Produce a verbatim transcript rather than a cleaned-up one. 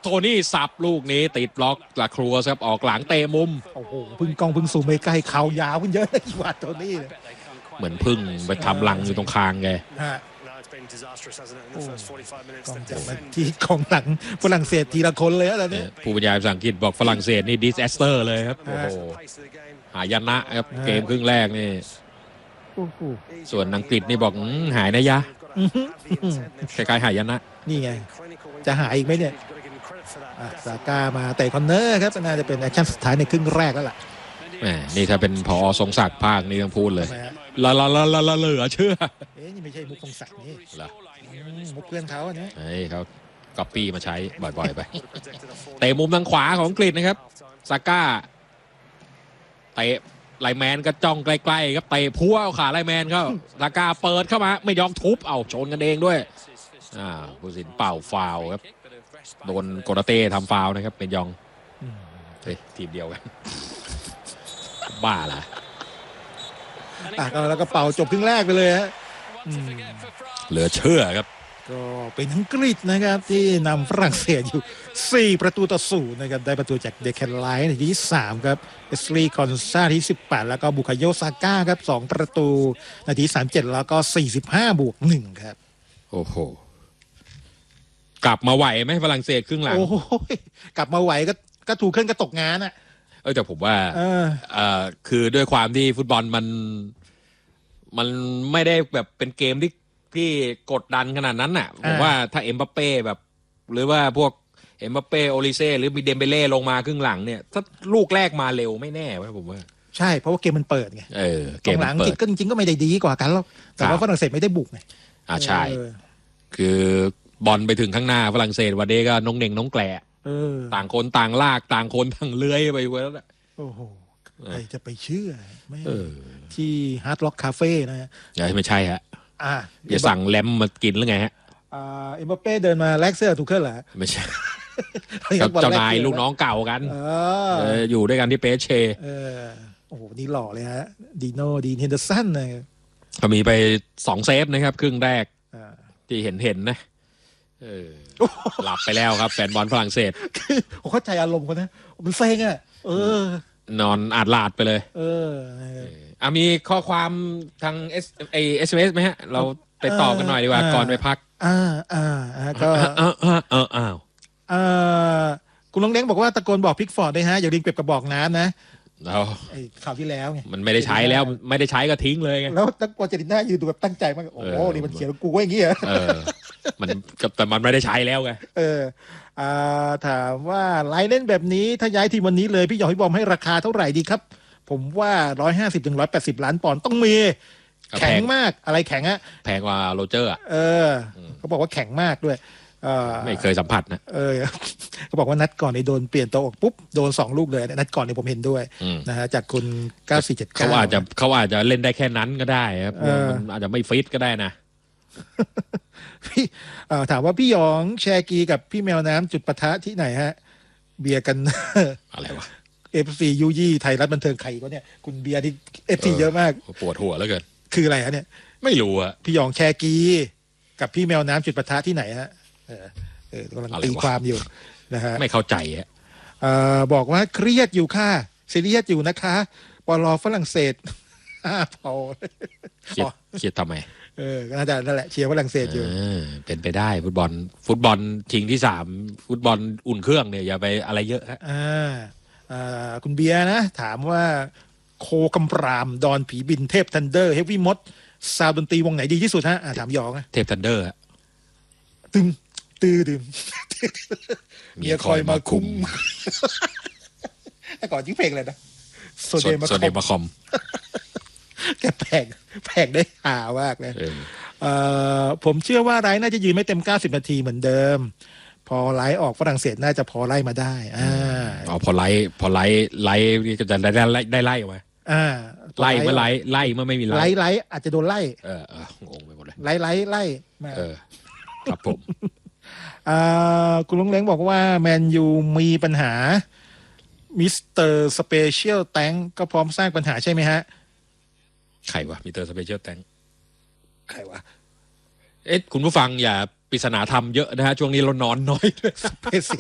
โทนี่สับลูกนี้ติดบล็อกลาครัวครับออกหลังเตะมุมโอ้โหพึ่งกองพึ่งสูงไปใกล้เข่ายาวขึ้นเยอะเลยอีวานโทนี่เหมือนพึ่งไปทำรังอยู่ตรงคางไงกองจะมาที่กองหลังฝรั่งเศสทีละคนเลยแล้วเนี่ยผู้บรรยายภาษาอังกฤษบอกฝรั่งเศสนี่ดิสแอสเตอร์เลยครับโอ้โหหายนะครับเกมครึ่งแรกนี่ส่วนอังกฤษนี่บอกหายนะยะคล้ายๆหายนะนี่ไงจะหายอีกไหมเนี่ยซาก้ามาเตะคอนเนอร์ครับน่าจะเป็นแอคชั่นสุดท้ายในครึ่งแรกแล้วล่ะแหมนี่ถ้าเป็นพอทรงศักดิ์ภาคนี่ต้องพูดเลยละละละละละเหลือเชื่อเอ๊ะนี่ไม่ใช่มุกทรงศักดิ์นี่เหรอมุกเพื่อนเขาอันนี้เฮ้ยเขาก๊อปปี้มาใช้บ่อยๆไปเตะมุมทางขวาของอังกฤษนะครับซาก้าเตะไลแมนก็จ้องใกล้ๆครับเตะพัวเอาขาไลแมนเข้าซาก้าเปิดเข้ามาไม่ยอมทุบเอาชนกันเองด้วยอ่าผู้สินเป่าฟาวครับโดนโกราเต้ทำฟาวนะครับเป็นยองเฮ้ยทีมเดียวกันบ้าล่ะอ่ะแล้วก็เป่าจบครึ่งแรกไปเลยฮะเหลือเชื่อครับก็เป็นอังกฤษนะครับที่นำฝรั่งเศสอยู่สี่ประตูต่อศูนย์นะครับได้ประตูจากเดคแคนไลน์ในที่สามครับเอสลีคอนซาที่สิบแปดแล้วก็บุคาโยซาก้าครับสองประตูนาทีสามสิบเจ็ดแล้วก็สี่สิบห้าบวกหนึ่งครับโอ้โหกลับมาไหวไหมฝรั่งเศสครึ่งหลังโอ้ยกลับมาไหวก็ก็ถูกเครื่องกระตกงานอ่ะเออแต่ผมว่าเออเออคือด้วยความที่ฟุตบอลมันมันไม่ได้แบบเป็นเกมที่ที่กดดันขนาดนั้นน่ะผมว่าถ้าเอ็มบัปเป้แบบหรือว่าพวกเอ็มบัปเป้โอลิเซ่หรือมีเดมเบเล่ลงมาครึ่งหลังเนี่ยถ้าลูกแรกมาเร็วไม่แน่ไว้ผมว่าใช่เพราะว่าเกมมันเปิดไงเออเกมหลังจริงก็จริงก็ไม่ได้ดีกว่ากันหรอกแต่ว่าฝรั่งเศสไม่ได้บุกไงอ่าใช่คือบอลไปถึงข้างหน้าฝรั่งเศสวันนี้ก็น้องเน่งน้องแกละต่างคนต่างลากต่างคนต่างเลื้อยไปแล้วนะโอ้โหใครจะไปเชื่อไม่ที่ฮาร์ดล็อกคาเฟ่นะฮะไม่ใช่ฮะอย่าสั่งแลมมากินหรือไงฮะเอ็มบัปเป้เดินมาแลกเสื้อถูกเคลื่อนเหรอไม่ใช่เจ้านายลูกน้องเก่ากันอยู่ด้วยกันที่เปเช่โอ้โหนี่หล่อเลยฮะดีโน่ดีนเฮนเดอร์สันนะก็มีไปสองเซฟนะครับครึ่งแรกที่เห็นเห็นนะเออหลับไปแล้วครับแฟนบอลฝรั่งเศสผมเข้าใจอารมณ์เขานะมันเซ็งอ่ะเออนอนอาดลาดไปเลยเอออ่ะมีข้อความทางเอสเอเอสเอสไหมฮะเราไปตอบกันหน่อยดีกว่าก่อนไปพักอ่าอ่าก็อ้าวอ้าวอ้าวอ้าวอ่าคุณลุงเล้งบอกว่าตะโกนบอกพิกฟอร์ดได้ฮะอย่าลิงเก็บกระบอกน้ำนะเราไอ้ข่าวที่แล้วไงมันไม่ได้ใช้แล้วไม่ได้ใช้ก็ทิ้งเลยไงแล้วตั้งโปรเจกต์หน้ายืนดูแบบตั้งใจมากโอ้โหนี่มันเขียนกูว่าอย่างงี้เหรอเออมันแต่มันไม่ได้ใช้แล้วไงเอออ่าถามว่าไลน์เล่นแบบนี้ถ้าย้ายทีมวันนี้เลยพี่หยองพี่บอมให้ราคาเท่าไหร่ดีครับผมว่าร้อยห้าสิบถึงร้อยแปดสิบล้านปอนด์ต้องมีแข็งมากอะไรแข็งอะแพงกว่าโรเจอร์อ่ะเออเขาบอกว่าแข็งมากด้วยไม่เคยสัมผัสนะเออเขาบอกว่านัดก่อนในโดนเปลี่ยนตัวออกปุ๊บโดนสองลูกเลยนัดก่อนเนี่ยผมเห็นด้วยนะฮะจากคุณเก้าสี่เจ็ดเก้าเขาอาจจะเขาอาจจะเล่นได้แค่นั้นก็ได้ครับมันอาจจะไม่ฟิตก็ได้นะพี่ถามว่าพี่หยองแชร์กีกับพี่แมวน้ำจุดปะทะที่ไหนฮะเบียร์กันอะไรวะเอฟซียูยี่ไทยรัฐบันเทิงใครก็เนี่ยคุณเบียร์ที่เอฟซีเยอะมากปวดหัวแล้วเกินคืออะไรฮะเนี่ยไม่รู้อะพี่หยองแชร์กีกับพี่แมวน้ำจุดปะทะที่ไหนฮะเออเออกำลังตีความอยู่นะฮะไม่เข้าใจอ่ะบอกว่าเครียดอยู่ค่ะซีเรียสอยู่นะคะปลอฝรั่งเศสอ้าพอเครียดทำไมเออก็น่าจะนั่นแหละเชียร์ฝรั่งเศสอยู่เป็นไปได้ฟุตบอลฟุตบอลชิงที่สามฟุตบอลอุ่นเครื่องเนี่ยอย่าไปอะไรเยอะฮะอ่าคุณเบียร์นะถามว่าโคกำปรามดอนผีบินเทพทันเดอร์เฮฟวี่มดซาวดนตรีวงไหนดีที่สุดฮะถามหยองเทพทันเดอร์ตึมตื้อดื่มเมียคอยมาคุมแต่ก่อนยิ่งเพลงเลยนะโซเดมาคอมแกแพงแพงได้หามากเลยผมเชื่อว่าไลน์น่าจะยืนไม่เต็มเก้าสิบนาทีเหมือนเดิมพอไลน์ออกฝรั่งเศสน่าจะพอไล่มาได้อ่าอ๋อพอไล่พอไล่ไล่ก็จะได้ได้ได้ไล่ออกมาอ่าไล่เมื่อไล่ไล่เมื่อไม่มีไล่ไล่ไล่อาจจะโดนไล่เออเอองงไปหมดเลยไล่ไล่ไล่เออครับผมคุณลุงเล้งบอกว่าแมนยูมีปัญหามิสเตอร์สเปเชียลแตงก็พร้อมสร้างปัญหาใช่ไหมฮะใครวะมิสเตอร์สเปเชียลแตงใครวะเอ๊ะคุณผู้ฟังอย่าปริศนาธรรมเยอะนะฮะช่วงนี้เรานอนน้อยด้วย